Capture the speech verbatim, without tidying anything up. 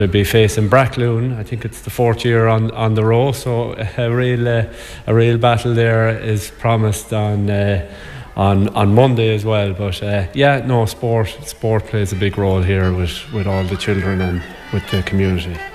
We'll be facing Brackloon. I think it's the fourth year on, on the row, so a real uh, a real battle there is promised on uh, on on Monday as well. But uh, yeah, no, sport sport plays a big role here with, with all the children and with the community.